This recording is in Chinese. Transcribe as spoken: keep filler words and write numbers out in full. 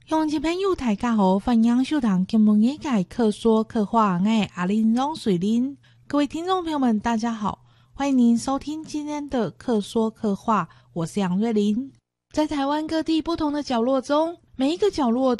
乡亲朋友大家好，欢迎收听金门业界客说客话，我是阿玲容水玲。各位听众朋友们大家好，欢迎您收听今天的客说客话，我是杨瑞玲。在台湾各地不同的角落中，每一个角落